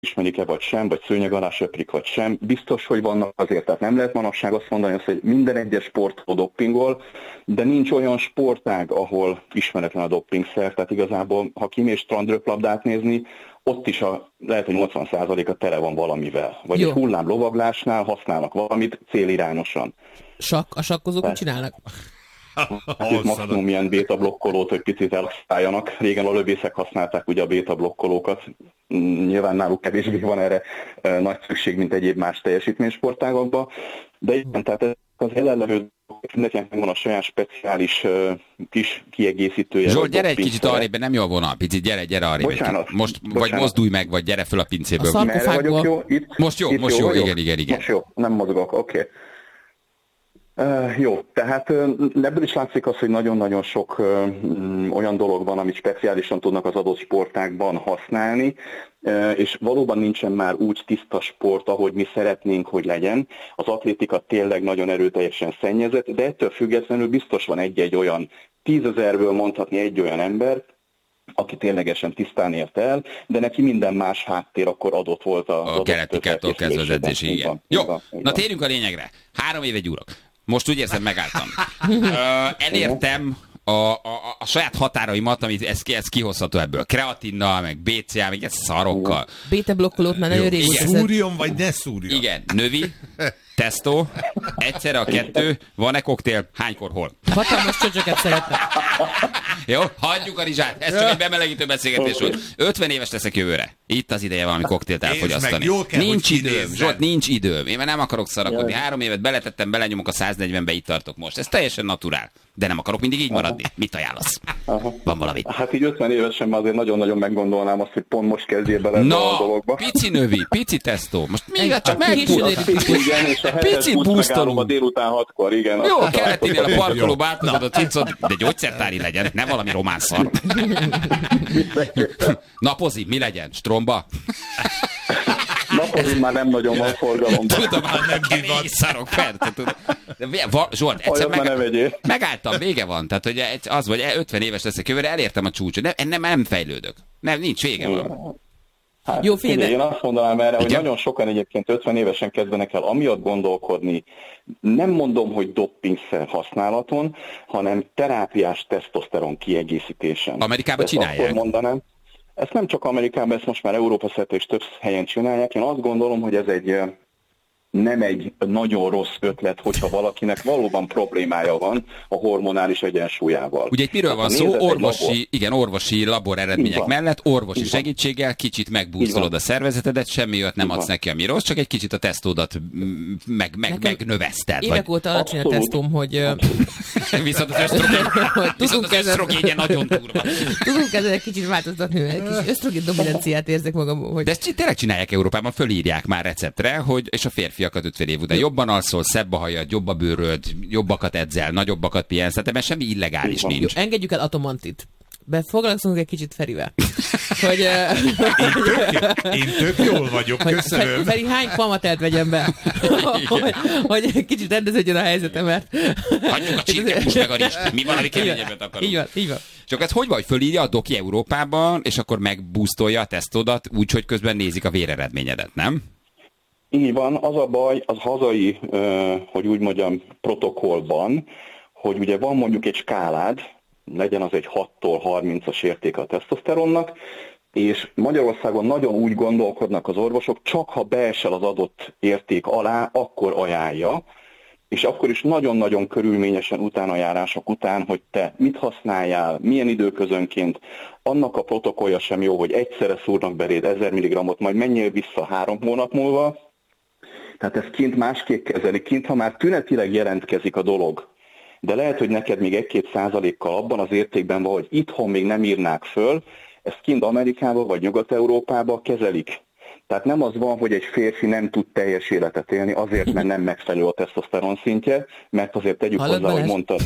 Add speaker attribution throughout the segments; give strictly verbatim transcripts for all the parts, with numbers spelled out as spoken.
Speaker 1: ismerik-e vagy sem, vagy szőnyeg alá söprik vagy sem. Biztos, hogy vannak azért, tehát nem lehet manapság azt mondani, hogy minden egyes sportoló doppingol, de nincs olyan sportág, ahol ismeretlen a doppingszer, tehát igazából, ha kimész strandröplabdát nézni, ott is a, lehet, hogy nyolcvan százaléka tele van valamivel. Vagy Jó. egy hullám lovaglásnál használnak valamit célirányosan.
Speaker 2: Sakk, a sakkozók mit csinálnak?
Speaker 1: Hát maximum ilyen bétablokkolót, hogy picit elszálljanak. Régen a lövészek használták ugye a bétablokkolókat. Nyilván náluk kevésbé van erre e, nagy szükség, mint egyéb más teljesítménysportágokban. De igen, tehát ez az jelenlevő mindenkinek megvan a saját speciális uh, kis kiegészítője.
Speaker 3: Zsolt, gyere egy kicsit arrébb, nem jól volna. Picit gyere, gyere arrébb.
Speaker 1: Bocsánat,
Speaker 3: most
Speaker 1: bocsánat.
Speaker 3: Vagy mozdulj meg, vagy gyere föl a pincéből.
Speaker 2: A szarkofágból.
Speaker 3: Most jó,
Speaker 1: itt
Speaker 3: most jó,
Speaker 1: jó,
Speaker 3: igen, igen, igen.
Speaker 1: Most jó, nem mozgok, oké. Okay. Uh, jó, tehát uh, ebből is látszik az, hogy nagyon-nagyon sok uh, olyan dolog van, amit speciálisan tudnak az adott sportákban használni, uh, és valóban nincsen már úgy tiszta sport, ahogy mi szeretnénk, hogy legyen. Az atlétika tényleg nagyon erőteljesen szennyezett, de ettől függetlenül biztos van egy-egy olyan, tízezerből mondhatni egy olyan ember, aki ténylegesen tisztán ért el, de neki minden más háttér akkor adott volt a...
Speaker 3: A keretikától kezdve az edzés, igen. Van, jó, van, na van. Térjünk a lényegre. Három éve gyúrok. Most úgy érzem, megálltam. uh, elértem a, a, a saját határaimat, amit ez, ez kihozható ebből. Kreatinnal, meg bé cé á, meg ez szarokkal.
Speaker 2: Béta-blokkolót már nagyon régóta.
Speaker 4: Szúrjon, vagy ne szúrjon?
Speaker 3: Igen, növi, tesztó, egyszerre a kettő, van-e koktél, hánykor, hol?
Speaker 2: Hatalmas csöcsöket szeretnek.
Speaker 3: Jó, hagyjuk a rizsát, ez csak egy bemelegítő beszélgetés volt. ötven éves leszek jövőre. Itt az ideje valami koktélt elfogyasztani.
Speaker 4: Meg, kell,
Speaker 3: nincs időm, Zsolt, nincs időm. Én már nem akarok szarakodni. Három évet beletettem, belenyomok a száznegyvenbe, itt tartok most. Ez teljesen naturál. De nem akarok mindig így maradni. Mit ajánlasz?
Speaker 1: Aha.
Speaker 3: Van valami?
Speaker 1: Hát így ötven évesen már azért nagyon-nagyon meggondolnám azt, hogy pont most kezdjél bele
Speaker 3: Na,
Speaker 1: a dologba.
Speaker 3: pici növi, pici tesztó. Most még csak
Speaker 2: megpusztulunk.
Speaker 3: Picit busztolunk.
Speaker 1: A délután hatkor, igen.
Speaker 3: Jó, a keletinél a parkolóba átadod a cicot, de gyógyszertári legyen, nem valami román szar. Napozi, mi legyen? Stromba?
Speaker 1: Napozni már nem nagyon van forgalomban.
Speaker 3: Tudom, már nem kevés szarok fel. Zsolt, egyszer meg, megálltam, vége van. Tehát, hogy az vagy, ötven éves leszek jövőre, elértem a csúcsot. Nem, nem, nem fejlődök. Nem, nincs vége van.
Speaker 1: Hát, Jó, fél, én azt mondanám erre, hogy nagyon sokan egyébként ötven évesen kezdenek el amiatt gondolkodni, nem mondom, hogy doppingszer használaton, hanem terápiás tesztoszteron kiegészítésen.
Speaker 3: Amerikában
Speaker 1: ezt
Speaker 3: csinálják.
Speaker 1: Akkor mondanám, ezt nem csak Amerikában, ezt most már Európa szerte és több helyen csinálják. Én azt gondolom, hogy ez egy nem egy nagyon rossz ötlet, hogyha valakinek valóban problémája van a hormonális egyensúlyával.
Speaker 3: Ugye itt miről van szó? Orvosi, igen, orvosi labor eredmények mellett, orvosi segítséggel kicsit megbúszolod a szervezetedet, semmi olyat nem adsz neki, ami rossz, csak egy kicsit a tesztódat meg, meg, megnöveszted.
Speaker 2: Évek óta alacsony a tesztom, hogy...
Speaker 3: Viszont az ösztrogén, viszont az ösztrogénje nagyon durva.
Speaker 2: Tudunk ezzel egy kicsit változtatni, egy kis ösztrogén dominanciát érzek magam. Hogy...
Speaker 3: De ezt tényleg csinálják Európában, fölírják már receptre, hogy, és a férfiakat ötven év után jobban alszol, szebb a hajad, jobb a bőröd, jobbakat edzel, nagyobbakat pihensz, tehát ebben semmi illegális nincs.
Speaker 2: Engedjük el Atomantit. Befoglalkozunk egy kicsit Ferivel. Hogy,
Speaker 4: én, tök, én tök jól vagyok, köszönöm.
Speaker 2: Feri, hány pamatelt vegyem be? hogy, hogy egy kicsit rendeződjön a helyzetemet.
Speaker 3: Hagyjuk a csirkepust meg a rizst. Mi van, ami keményebbet akarunk?
Speaker 2: Így van, így van.
Speaker 3: Csak ez hogy vagy? Fölírja a doki Európában, és akkor megbusztolja a tesztodat, úgyhogy közben nézik a véreredményedet, nem?
Speaker 1: Így van, az a baj, az hazai, hogy úgy mondjam, protokollban, hogy ugye van mondjuk egy skálád, legyen az egy hattól harmincas értéke a tesztoszteronnak, és Magyarországon nagyon úgy gondolkodnak az orvosok, csak ha beesel az adott érték alá, akkor ajánlja, és akkor is nagyon-nagyon körülményesen utánajárások után, hogy te mit használjál, milyen időközönként, annak a protokollja sem jó, hogy egyszerre szúrnak beléd ezer milligrammot, majd menjél vissza három hónap múlva. Tehát ezt kint másképp kezeli, kint, ha már tünetileg jelentkezik a dolog, de lehet, hogy neked még egy-két százalékkal abban az értékben van, hogy itthon még nem írnák föl, ezt kint Amerikában vagy Nyugat-Európában kezelik. Tehát nem az van, hogy egy férfi nem tud teljes életet élni azért, mert nem megfelelő a tesztoszteron szintje, mert azért tegyük
Speaker 2: Hallod,
Speaker 1: hozzá, hogy mondtad,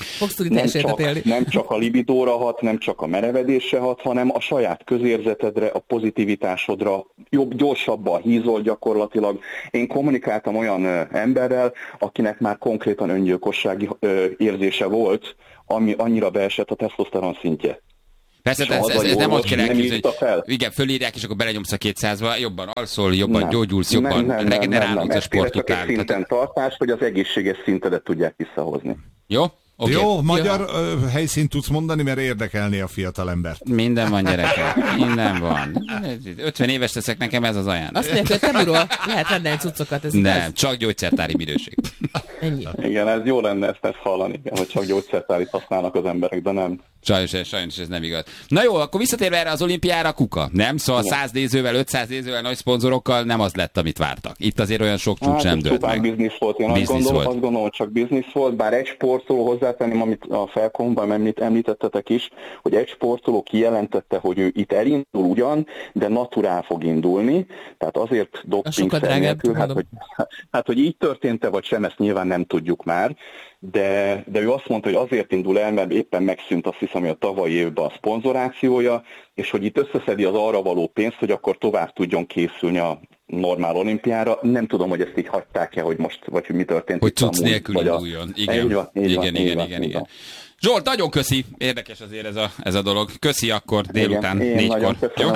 Speaker 2: nem
Speaker 1: csak, nem csak a libidóra hat, nem csak a merevedésre hat, hanem a saját közérzetedre, a pozitivitásodra, jobb, gyorsabban hízol gyakorlatilag. Én kommunikáltam olyan ö, emberrel, akinek már konkrétan öngyilkossági ö, érzése volt, ami annyira beesett a tesztoszteron szintje.
Speaker 3: Persze, ez, ez, ez nem ott kell elképzelni, hogy igen, fölírják, és akkor belenyomsz a kétszázba, jobban alszol, jobban nem. gyógyulsz, jobban regenerálódsz a sportután.
Speaker 1: Ez szinten tartás, hogy az egészséges szintedet tudják visszahozni.
Speaker 3: Jó? Okay.
Speaker 4: Jó, magyar Jó. helyszínt tudsz mondani, mert érdekelni a fiatalembert.
Speaker 3: Minden van, gyerekek. Minden van. ötven éves leszek, nekem ez az ajánlás.
Speaker 2: Azt mondják, hogy Temuról lehet rendelni cuccokat. Ez
Speaker 3: nem,
Speaker 2: igaz?
Speaker 3: Csak gyógyszertári minőség.
Speaker 2: Ennyi.
Speaker 1: Igen, ez jó lenne ezt, ezt hallani, igen, hogy csak gyógyszertárit használnak az emberek, de nem.
Speaker 3: Sajnos, sajnos ez nem igaz. Na jó, akkor visszatérve erre az olimpiára, kuka, nem? Szóval száz nézővel, ötszáz nézővel, nagy szponzorokkkal nem az lett, amit vártak. Itt azért olyan sok csúcs hát, nem dőlt meg.
Speaker 1: Biznisz volt, én azt gondolom, azt gondolom, hogy csak biznisz volt, bár egy sportoló hozzátenném, amit a felkomban említ, említettetek is, hogy egy sportoló kijelentette, hogy ő itt elindul ugyan, de naturál fog indulni, tehát azért doppingszer nélkül, hát hogy, hát hogy így történt-e vagy sem, ezt nyilván nem tudjuk már, de, de ő azt mondta, hogy azért indul el, mert éppen megszűnt, azt hiszem, hogy a tavalyi évben a szponzorációja, és hogy itt összeszedi az arra való pénzt, hogy akkor tovább tudjon készülni a normál olimpiára. Nem tudom, hogy ezt így hagyták-e, hogy most, vagy hogy mi történt.
Speaker 3: Hogy cucc nélkül induljon. Igen, igen, igen, igen, igen, igen, igen. Zsolt, nagyon köszi. Érdekes azért ez a, ez a dolog. Köszi akkor délután igen, négykor. Jó?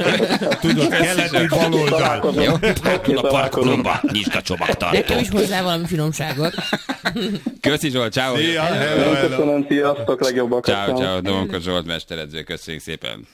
Speaker 4: Tudod, keleti baloldal.
Speaker 3: Jó? Hátul a parkolóba. Nyisd a csomagtartót.
Speaker 2: Nekem is hozzá valami finomságot.
Speaker 3: Köszi Zsolt, ciao.
Speaker 1: Köszönöm, sziasztok, legjobbak.
Speaker 3: Ciao, ciao. Domonkos Zsolt mesteredző, köszönjük szépen.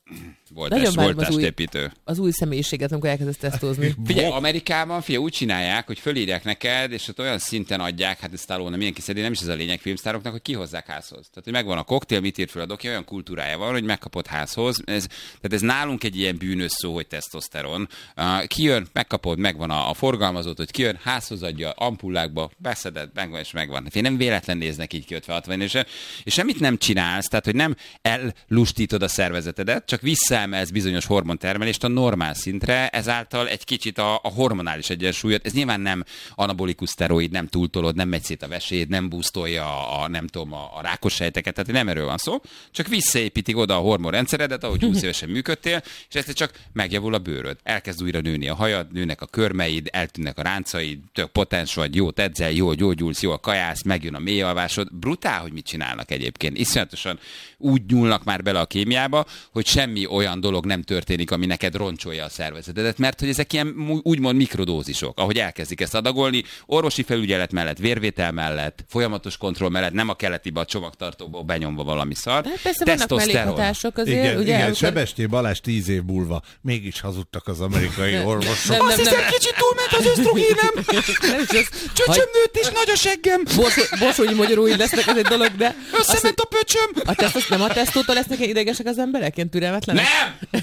Speaker 3: Voltás, voltástépítő.
Speaker 2: Az új személyiséget, amikor elkezdesz tesztozni.
Speaker 3: Figyelj, Amerikában figyelj, úgy csinálják, hogy fölírják neked, és ott olyan szinten adják, hát ez Stallone milyen kiszedi, nem is ez a lényeg filmsztároknak, hogy kihozzák házhoz. Tehát, hogy megvan a koktél, mit ír föl a doki, olyan kultúrája van, hogy megkapod házhoz. Ez, tehát ez nálunk egy ilyen bűnös szó, hogy tesztoszteron. Uh, kijön, megkapod, megvan a, a forgalmazót, hogy kijön, házhoz adja, ampullákba, beszeded, megvan és megvan. Hát én nem véletlen néznek így ki ötven-hatvan évesen, és semmit nem csinálsz, tehát, hogy nem ellustítod a szervezetedet, csak vissza emelsz bizonyos hormontermelést a normál szintre, ezáltal egy kicsit a, a hormonális egyensúlyot, ez nyilván nem anabolikus szteroid, nem túltolod, nem megy szét a veséd, nem boostolja a, a nem tudom, a, a rákos sejteket, tehát nem erről van szó, csak visszaépítik oda a hormonrendszeredet, ahogy húsz évesen működtél, és ezt csak megjavul a bőröd. Elkezd újra nőni a hajad, nőnek a körmeid, eltűnnek a ráncaid, tök potens vagy, jót edzel, jól gyógyulsz, jól kajász, megjön a mélyalvásod. Brutál, hogy mit csinálnak egyébként. Iszonyatosan úgy nyúlnak már bele a kémiába, hogy semmi olyan dolog nem történik, ami neked roncsolja a szervezetedet, mert hogy ezek ilyen úgymond mikrodózisok, ahogy elkezdik ezt adagolni, orvosi felügyelet mellett, vérvétel mellett, folyamatos kontroll mellett, nem a keletibe a csomagtartóból benyomva valami szar.
Speaker 2: Hát persze vannak mellékhatások azért.
Speaker 4: Igen,
Speaker 2: ugye,
Speaker 4: igen
Speaker 2: amikor...
Speaker 4: Sebesté Balázs tíz év múlva mégis hazudtak az amerikai orvosok.
Speaker 3: Nem, nem, nem. Azt hiszem, kicsit túlment az ösztrogénem. Csöcsöm nőtt és nagy a seggem.
Speaker 2: Borsónyi magyarul így lesznek, ez egy dolog, de...
Speaker 3: Összement a pöcsöm.
Speaker 2: A tesztos, nem a tesztótól lesznek idegesek az emberek, ilyen türelmetlenek?
Speaker 3: Nem!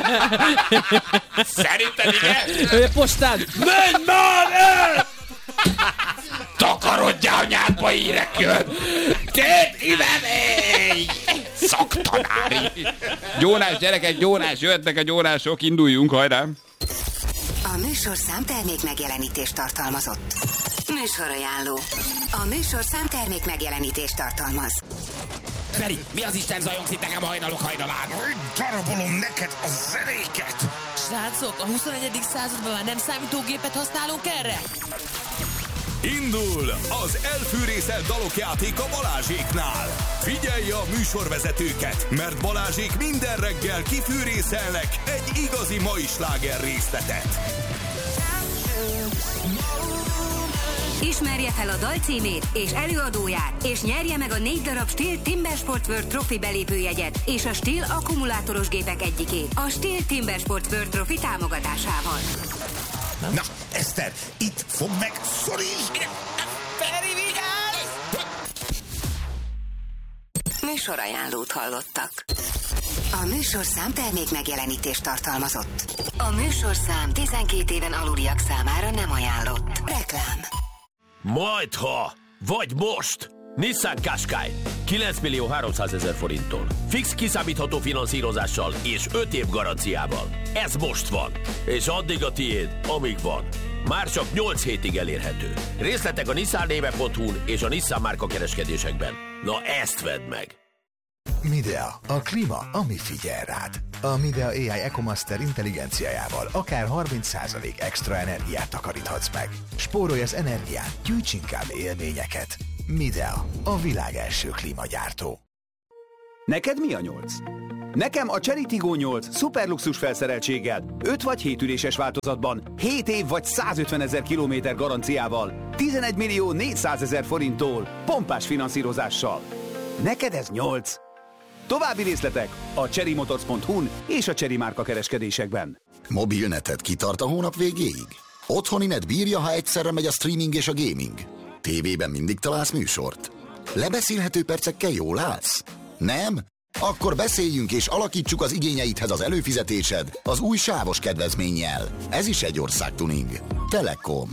Speaker 3: Szerinted igen?
Speaker 2: Ő postán!
Speaker 3: Menj már el! Takarodjál, nyádba írek jön! Két ivemény! Szaktanári! Gyónás, gyerekek, gyónás, jöhetnek a gyónások, induljunk, hajrá!
Speaker 5: A műsorszám termék megjelenítést tartalmazott. Műsorajánló. A műsorszám termék megjelenítést tartalmaz.
Speaker 3: Feri, mi az Isten zajongsz itt nekem hajnalok hajnalán?
Speaker 4: Darabolom neked a zenéket!
Speaker 2: Srácok, a huszonegyedik században már nem számítógépet használunk erre?
Speaker 6: Indul az elfűrészelt dalok játéka Balázséknál. Figyelj a műsorvezetőket, mert Balázsék minden reggel kifűrészelnek egy igazi mai sláger részletet.
Speaker 5: Ismerje fel a dal címét és előadóját, és nyerje meg a négy darab Stihl Timbersport World Trophy belépőjegyet és a Stihl akkumulátoros gépek egyikét a Stihl Timbersport World Trophy támogatásával.
Speaker 4: Na, Eszter, itt fog meg, szorítsd!
Speaker 5: Feri, vigyázz! Műsorajánlót hallottak. A műsorszám termék megjelenítést tartalmazott. A műsorszám tizenkét éven aluliak számára nem ajánlott. Reklám.
Speaker 7: Majdha, vagy most! Nissan Qashqai kilenc millió háromszázezer forinttól. Fix kiszámítható finanszírozással és öt év garanciával. Ez most van, és addig a tiéd, amíg van. Már csak nyolc hétig elérhető. Részletek a nissan néve pont hu-n és a Nissan márka kereskedésekben. Na ezt vedd meg!
Speaker 8: Midea, a klíma, ami figyel rád. A Midea á i EcoMaster intelligenciájával akár harminc százalék extra energiát takaríthatsz meg. Spórolj az energián, gyűjts inkább élményeket. Midea, a világ első klímagyártó.
Speaker 9: Neked mi a nyolc? Nekem a Chery Tiggo nyolc szuperluxus felszereltséggel, öt vagy hét üléses változatban, hét év vagy százötvenezer kilométer garanciával, tizenegy millió négyszázezer forinttól, pompás finanszírozással. Neked ez nyolc. További részletek a cherrymotors pont hu-n és a Chery márka kereskedésekben.
Speaker 10: Mobilneted kitart a hónap végéig? Otthoni net bírja, ha egyszerre megy a streaming és a gaming? Tévében mindig találsz műsort? Lebeszélhető percekkel jól állsz? Nem? Akkor beszéljünk és alakítsuk az igényeidhez az előfizetésed az új sávos kedvezménnyel. Ez is egy országtuning. Telekom.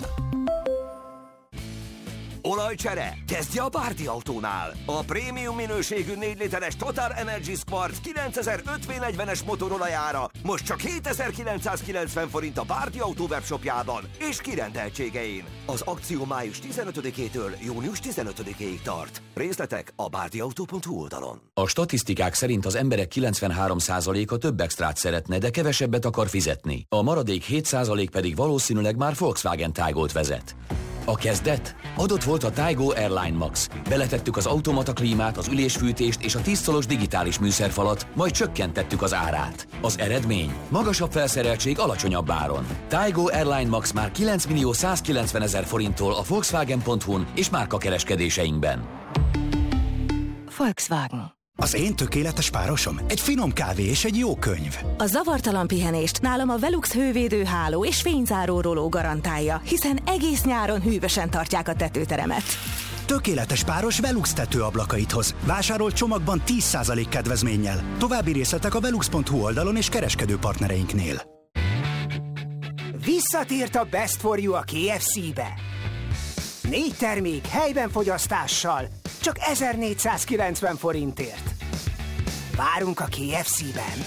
Speaker 11: Olajcsere? Kezdje a Bárdi Autónál! A prémium minőségű négy literes Total Energies Quartz kilencezer-öt vé negyvenes motorolajára most csak hétezer-kilencszázkilencven forint a Bárdi Autó webshopjában és kirendeltségein. Az akció május tizenötödikétől június tizenötödikéig tart. Részletek a bárdiautó pont hu oldalon.
Speaker 12: A statisztikák szerint az emberek kilencvenhárom százaléka több extrát szeretne, de kevesebbet akar fizetni. A maradék hét százalék pedig valószínűleg már Volkswagen Taygot vezet. A kezdet? Adott volt a Taygo Airline Max. Beletettük az automata klímát, az ülésfűtést és a tíz szolos digitális műszerfalat, majd csökkentettük az árát. Az eredmény? Magasabb felszereltség alacsonyabb áron. Taygo Airline Max már kilenc millió százkilencvenezer forinttól a Volkswagen pont hu-n és márka kereskedéseinkben.
Speaker 13: Volkswagen.
Speaker 14: Az én tökéletes párosom egy finom kávé és egy jó könyv.
Speaker 13: A zavartalan pihenést nálam a Velux hővédő háló és fényzáró róló garantálja, hiszen egész nyáron hűvösen tartják a tetőteremet.
Speaker 14: Tökéletes páros Velux tetőablakaithoz. Vásárolt csomagban tíz százalék kedvezménnyel. További részletek a velux pont hu oldalon és kereskedő partnereinknél.
Speaker 15: Visszatért a Best for You a ká ef cé-be. Négy termék helyben fogyasztással, csak ezernégyszázkilencven forintért. Várunk a ká ef cé-ben.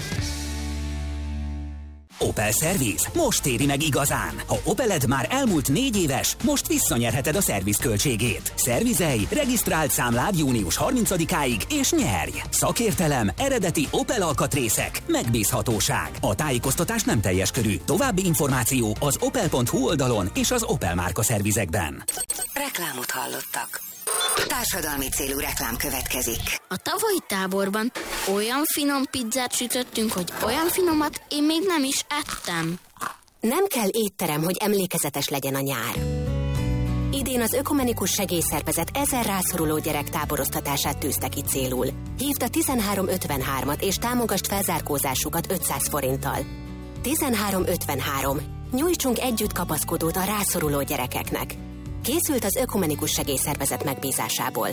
Speaker 16: Opel Service most éri meg igazán. Ha Opeled már elmúlt négy éves, most visszanyerheted a szervizköltségét. Szervizelj, regisztrált számlád június harmincadikáig és nyerj! Szakértelem, eredeti Opel alkatrészek, megbízhatóság. A tájékoztatás nem teljes körű. További információ az opel pont hu oldalon és az Opel márka szervizekben.
Speaker 5: Reklámot hallottak. Társadalmi célú reklám következik.
Speaker 17: A tavalyi táborban olyan finom pizzát sütöttünk, hogy olyan finomat én még nem is ettem.
Speaker 18: Nem kell étterem, hogy emlékezetes legyen a nyár. Idén az Ökumenikus Segélyszervezet ezer rászoruló gyerek táboroztatását tűzte ki célul. Hívd a tizenhárom ötvenhármat és támogasd felzárkózásukat ötszáz forinttal. tizenhárom ötvenhárom. Nyújtsunk együtt kapaszkodót a rászoruló gyerekeknek. Készült az Ökumenikus Segélyszervezet megbízásából.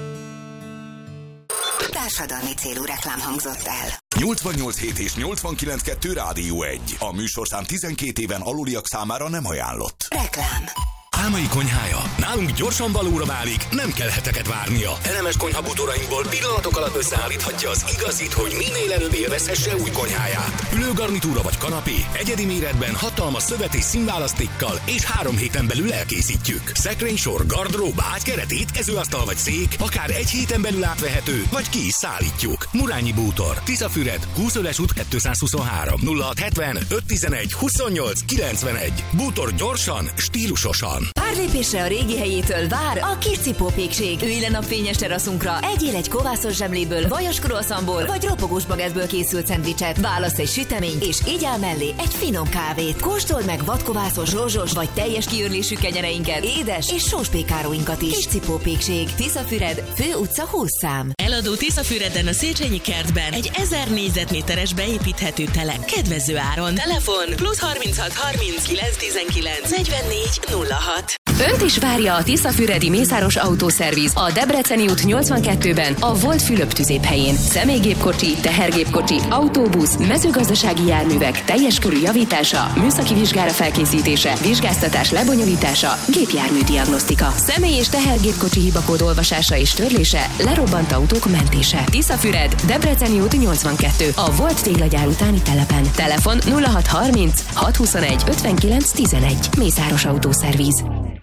Speaker 5: Társadalmi célú reklám hangzott el.
Speaker 6: nyolcvannyolc hét és nyolcvankilenc kettő Rádió egy. A műsorszám tizenkét éven aluliak számára nem ajánlott.
Speaker 5: Reklám.
Speaker 7: Álmai konyhája. Nálunk gyorsan valóra válik, nem kell heteket várnia. Elemes konyhabútorainkból pillanatok alatt összeállíthatja az igazit, hogy minél előbb élvezhesse új konyháját. Ülőgarnitúra vagy kanapé, egyedi méretben, hatalmas szövet és színválasztékkal, és három héten belül elkészítjük. Szekrénysor, gardrób, ágykeret, étkezőasztal vagy szék, akár egy héten belül átvehető, vagy ki is szállítjuk. Murányi Bútor, Tiszafüred, Húszöles út kétszázhuszonhárom, nulla hat hetven ötszáztizenegy huszonnyolc kilencvenegy. Bútor gyorsan, stílusosan.
Speaker 13: Pár lépésre a régi helyétől vár a Kircipó pékség. Ülj le napfényes teraszunkra, egyél egy kovászos zsemléből, vajas croissantból vagy ropogós bagettből készült szendvicset. Válasz egy süteményt és igyál mellé egy finom kávét. Kóstold meg vadkovászos, rozsos vagy teljes kiörlésű kenyereinket, édes és sós pékáróinkat is. Kircipó pékség, Tiszafüred, Fő utca húsz szám.
Speaker 19: Eladó Tiszafüreden a Széchenyi kertben egy ezer négyzetméteres beépíthető telek kedvező áron. Telefon plusz harminchat harminc kilenc tizenkilenc negyvennégy nulla hat.
Speaker 20: Önt is várja a Tiszafüredi Mészáros Autószerviz a Debreceni út nyolcvankettőben a Volt Fülöp tüzéphelyén. Személygépkocsi, tehergépkocsi, autóbusz, mezőgazdasági járművek teljes körű javítása, műszaki vizsgára felkészítése, vizsgáztatás lebonyolítása, gépjármű diagnosztika, személy- és tehergépkocsi hibakód olvasása és törlése, lerobbant autók mentése. Tiszafüred, Debreceni út nyolcvankettő, a Volt téglagyár utáni telepen. Telefon nulla hat harminc hat huszonegy ötvenkilenc tizenegy. Mészáros Autószerviz.
Speaker 19: Újra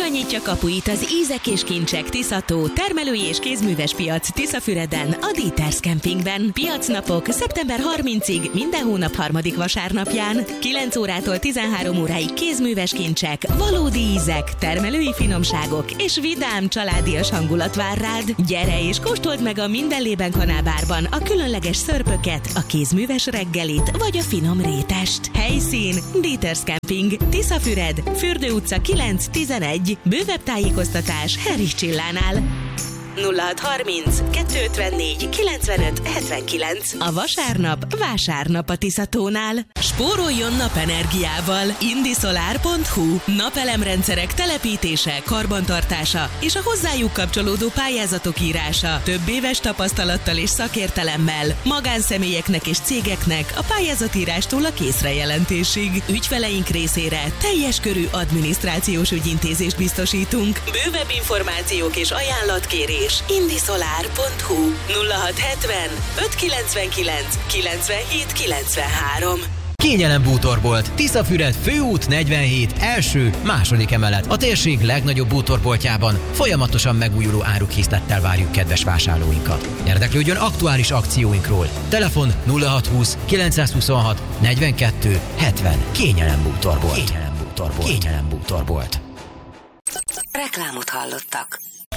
Speaker 19: nyitja kapuit az Ízek és Kincsek Tiszató termelői és kézműves piac Tiszafüreden, a Dieters Campingben. Piacnapok szeptember harmincadikáig minden hónap harmadik vasárnapján. kilenc órától tizenhárom óráig kézműves kincsek, valódi ízek, termelői finomságok és vidám családias hangulat vár rád. Gyere és kóstold meg a Minden Lében kanálbárban a különleges szörpöket, a kézműves reggelit vagy a finom rétest. Helyszín Dieters Camping, Tiszafüred, Fürdő utca kilenc tizenegy. Bővebb tájékoztatás Henry Csillánál. nulla hat harminc kettőszázötvennégy kilencvenöt hetvenkilenc. A vasárnap vásárnap a Tiszatónál. Spóroljon napenergiával. indisolar pont hu. Napelemrendszerek telepítése, karbantartása és a hozzájuk kapcsolódó pályázatok írása. Több éves tapasztalattal és szakértelemmel. Magánszemélyeknek és cégeknek a pályázatírástól a készrejelentésig. Ügyfeleink részére teljes körű adminisztrációs ügyintézést biztosítunk. Bővebb információk és ajánlatkérés indisolar pont hu. nulla hat hetven ötszázkilencvenkilenc kilencvenhét kilencvenhárom.
Speaker 21: Kényelem bútorbolt, Tiszafüred főút negyvenhét, első, második emelet. A térség legnagyobb bútorboltjában folyamatosan megújuló árukészlettel várjuk kedves vásárlóinkat. Érdeklődjön aktuális akcióinkról. Telefon nulla hat húsz kilencszázhuszonhat negyvenkettő hetven. Kényelem bútorbolt. Kényelem bútorbolt. Kényelem bútorbolt.
Speaker 5: Reklámot hallottak.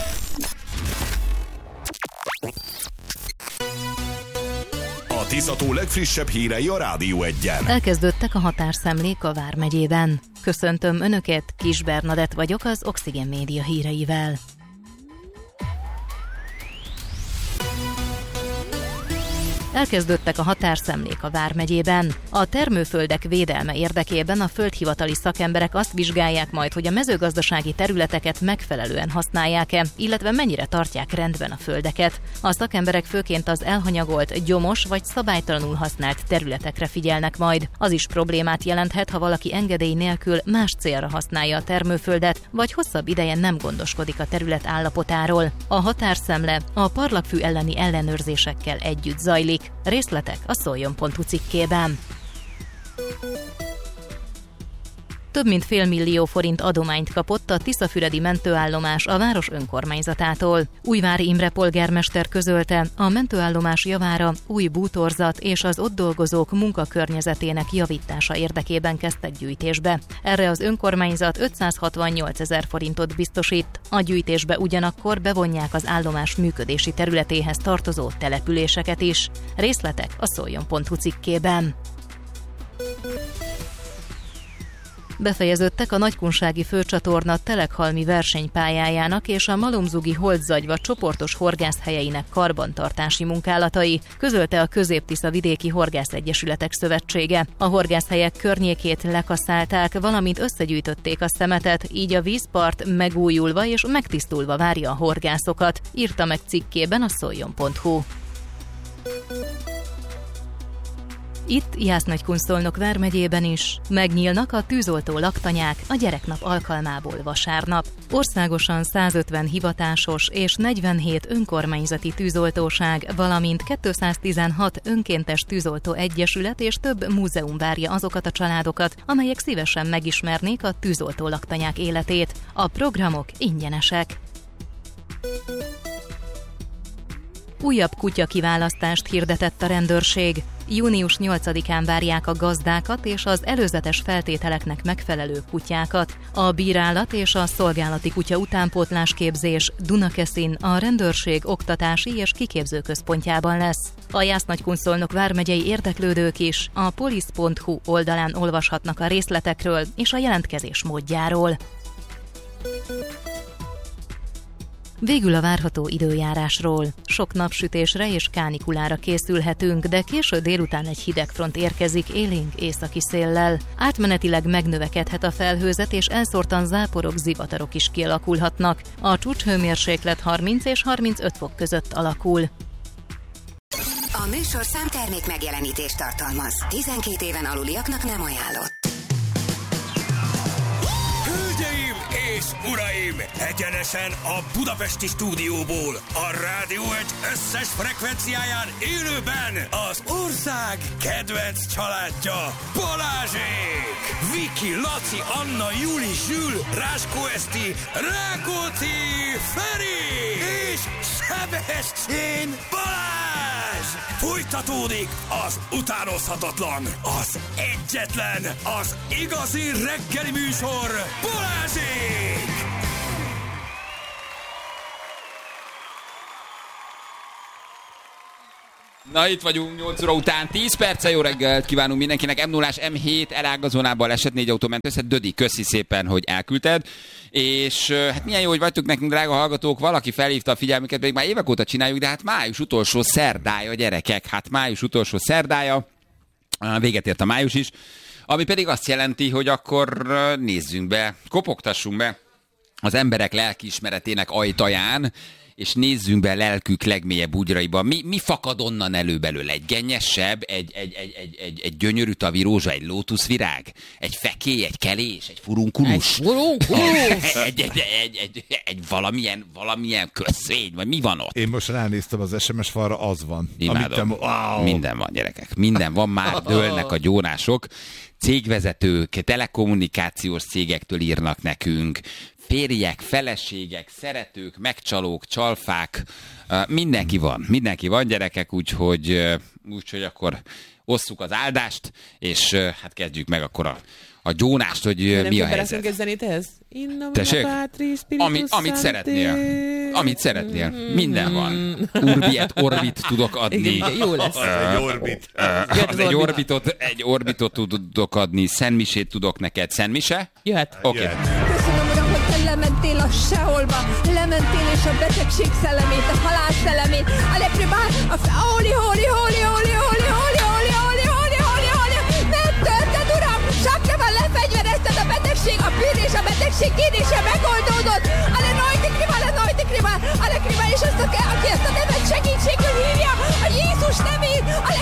Speaker 6: A Tiszató legfrissebb hírei a Rádió Egyen.
Speaker 22: Elkezdődtek a határszemlék a Vármegyében. Köszöntöm Önöket, Kis Bernadett vagyok az Oxygen Média híreivel. Elkezdődtek a határszemlék a Vármegyében. A termőföldek védelme érdekében a földhivatali szakemberek azt vizsgálják majd, hogy a mezőgazdasági területeket megfelelően használják-e, illetve mennyire tartják rendben a földeket. A szakemberek főként az elhanyagolt, gyomos vagy szabálytalanul használt területekre figyelnek majd. Az is problémát jelenthet, ha valaki engedély nélkül más célra használja a termőföldet, vagy hosszabb ideje nem gondoskodik a terület állapotáról. A határszemle a parlagfű elleni ellenőrzésekkel együtt zajlik. Részletek a szoljon pont hu cikkében. Több mint fél millió forint adományt kapott a tiszafüredi mentőállomás a város önkormányzatától. Újvári Imre polgármester közölte, a mentőállomás javára új bútorzat és az ott dolgozók munkakörnyezetének javítása érdekében kezdtek gyűjtésbe. Erre az önkormányzat ötszázhatvannyolc ezer forintot biztosít. A gyűjtésbe ugyanakkor bevonják az állomás működési területéhez tartozó településeket is. Részletek a szoljon pont hu cikkében. Befejeződtek a Nagykunsági főcsatorna telekhalmi versenypályájának és a malomzugi Holdzagyva csoportos horgászhelyeinek karbantartási munkálatai, közölte a Közép-Tisza Vidéki Horgászegyesületek Szövetsége. A horgászhelyek környékét lekaszálták, valamint összegyűjtötték a szemetet, így a vízpart megújulva és megtisztulva várja a horgászokat, írta meg cikkében a szoljon pont hu. Itt Jász-Nagykunszolnok vármegyében is megnyílnak a tűzoltó laktanyák a gyereknap alkalmából vasárnap. Országosan százötven hivatásos és negyvenhét önkormányzati tűzoltóság, valamint kétszáztizenhat önkéntes tűzoltó egyesület és több múzeum várja azokat a családokat, amelyek szívesen megismernék a tűzoltó laktanyák életét. A programok ingyenesek. Újabb kutyakiválasztást hirdetett a rendőrség. június nyolcadikán várják a gazdákat és az előzetes feltételeknek megfelelő kutyákat. A bírálat és a szolgálati kutya utánpótlásképzés Dunakeszin a rendőrség oktatási és kiképző központjában lesz. A Jász-Nagykunszolnok vármegyei érdeklődők is a polisz pont hu oldalán olvashatnak a részletekről és a jelentkezés módjáról. Végül a várható időjárásról. Sok napsütésre és kánikulára készülhetünk, de késő délután egy hidegfront érkezik élénk északi széllel. Átmenetileg megnövekedhet a felhőzet, és elszórtan záporok, zivatarok is kialakulhatnak. A csúcshőmérséklet harminc és harmincöt fok között alakul.
Speaker 5: A műsor számtermék megjelenítést tartalmaz. tizenkét éven aluliaknak nem ajánlott.
Speaker 6: Hölgyeim és uraim, Egyenesen a budapesti stúdióból, a Rádió egy összes frekvenciáján élőben az ország kedvenc családja, Balázsék! Viki, Laci, Anna, Juli, Zsül, Ráskó Eszti, Rákóczi, Feri és Sebestyén Balázs! Folytatódik az utánozhatatlan, az egyetlen, az igazi reggeli műsor, Balázsék!
Speaker 2: Na, itt vagyunk nyolc óra után, tíz perce, jó reggelt kívánunk mindenkinek. em nullás em hét elágazónában esett, négy autó ment össze. Dödi, köszi szépen, hogy elküldted. És hát milyen jó, hogy vagytok nekünk, drága hallgatók. Valaki felhívta a figyelmüket, még már évek óta csináljuk, de hát május utolsó szerdája, gyerekek. Hát május utolsó szerdája, véget ért a május is, ami pedig azt jelenti, hogy akkor nézzünk be, kopogtassunk be az emberek lelkiismeretének ajtaján, és nézzünk be lelkük legmélyebb bugyraiba. Mi, mi fakad onnan elő belőle? Egy gennyesebb, egy, egy, egy, egy, egy, egy gyönyörű tavirózsa, egy lótuszvirág, egy fekély, egy kelés, egy furunkulus.
Speaker 22: Egy furunkulus?
Speaker 2: egy, egy, egy, egy, egy valamilyen, valamilyen köszvény, vagy mi van ott?
Speaker 4: Én most ránéztem az es em es falra, az van.
Speaker 2: Imádom.
Speaker 4: Te... Wow.
Speaker 2: Minden van, gyerekek. Minden van, már dőlnek a gyónások. Cégvezetők, telekommunikációs cégektől írnak nekünk, férjek, feleségek, szeretők, megcsalók, csalfák, mindenki van, mindenki van, gyerekek, úgyhogy, úgyhogy akkor osszuk az áldást, és hát kezdjük meg akkor a, a gyónást, hogy
Speaker 1: de
Speaker 2: mi a
Speaker 1: helyzet.
Speaker 2: helyzet.
Speaker 1: Nem zenét ehhez?
Speaker 2: Tessék? Ami, amit szeretnél. Amit szeretnél. Minden van. Urbi et Orbit tudok adni.
Speaker 1: Igen, jó lesz.
Speaker 4: Egy Orbit.
Speaker 2: Egy orbitot, egy orbitot tudok adni, Szentmisét tudok neked. Szentmise?
Speaker 1: Jöhet.
Speaker 2: Oké. Okay.
Speaker 3: Köszönöm, uram, hogy te lementél a seholba, lementél és a betegség szellemét, a halál szellemét, a lepribál, a hóli, hóli, hóli, hóli, hóli, hóli, hóli, hóli, hóli, hóli, hóli, megtörted, uram, sakja van lefegyverezted a betegség, a bűn és a betegség, kéri